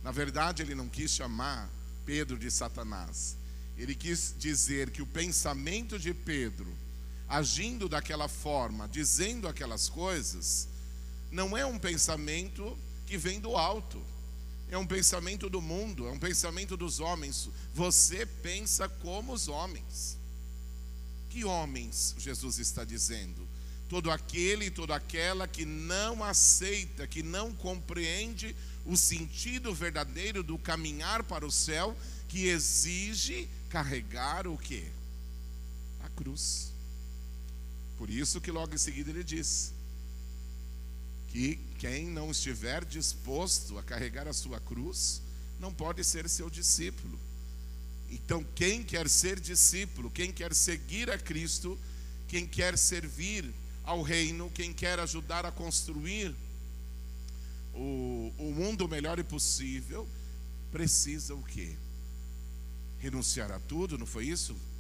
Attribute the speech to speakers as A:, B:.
A: Na verdade, ele não quis chamar Pedro de Satanás. Ele quis dizer que o pensamento de Pedro, agindo daquela forma, dizendo aquelas coisas, não é um pensamento que vem do alto. É um pensamento do mundo, é um pensamento dos homens. Você pensa como os homens. Que homens Jesus está dizendo? Todo aquele e toda aquela que não aceita, que não compreende o sentido verdadeiro do caminhar para o céu, que exige carregar o quê? A cruz. Por isso que logo em seguida ele diz que quem não estiver disposto a carregar a sua cruz não pode ser seu discípulo. Então, quem quer ser discípulo, quem quer seguir a Cristo, quem quer servir ao reino, quem quer ajudar a construir o mundo melhor e possível, precisa o quê? Renunciar a tudo, não foi isso?